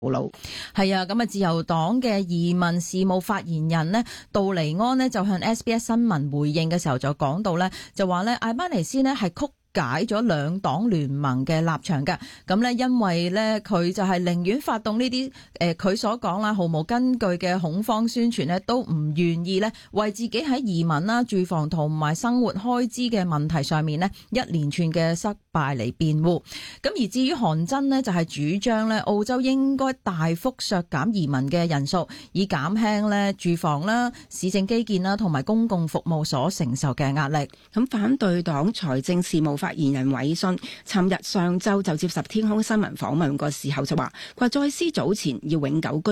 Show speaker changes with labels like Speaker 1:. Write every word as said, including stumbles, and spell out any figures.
Speaker 1: 路。
Speaker 2: 係啊，咁啊，自由黨嘅移民事務發言人呢，杜尼安呢，就向 S B S 新聞回應嘅時候就講到呢，就話呢，艾巴尼斯呢係曲解咗兩黨聯盟嘅立場㗎，咁呢，因為呢，佢就係寧願發動呢啲誒佢所講啦毫無根據嘅恐慌宣傳呢，都唔願意呢為自己喺移民啦、住房同埋生活開支嘅問題上面呢一連串嘅失敗嚟辯護。咁而至於韓真呢，就係主張呢澳洲應該大幅削減移民嘅人數，以減輕呢住房啦、市政基建啦同埋公共服務所承受嘅壓力。
Speaker 1: 咁反對黨財政事務發言人韋信尋日上晝就接受天空新聞訪問嘅時候就話，佢話再斯早前要永久居